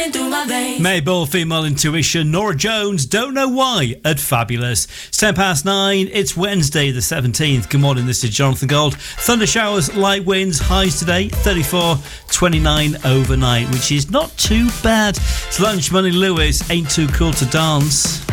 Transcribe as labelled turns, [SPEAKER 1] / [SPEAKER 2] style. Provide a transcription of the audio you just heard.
[SPEAKER 1] Mabel, Female Intuition. Nora Jones, Don't Know Why, at Fabulous. It's 9:10. It's Wednesday the 17th. Good morning, this is Jonathan Gold. Thunder showers, light winds, highs today 34, 29 overnight, which is not too bad. It's lunch, Money Lewis, Ain't Too Cool to Dance.